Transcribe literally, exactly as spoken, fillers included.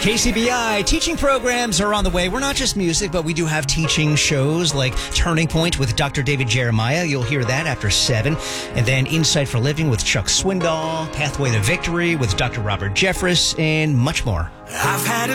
K C B I teaching programs are on the way. We're not just music, but we do have teaching shows like Turning Point with Doctor David Jeremiah. You'll hear that after seven. And then Insight for Living with Chuck Swindoll, Pathway to Victory with Doctor Robert Jeffress, and much more. I've had